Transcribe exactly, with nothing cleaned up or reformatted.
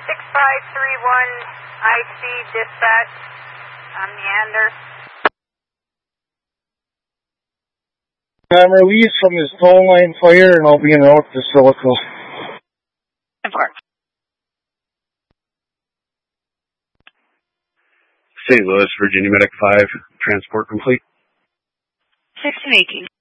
six five three one I C dispatch. I'm Neander. I'm released from this phone line fire and I'll be en route to Silico. Saint Louis, Virginia Medic five, transport complete. sixteen eighteen.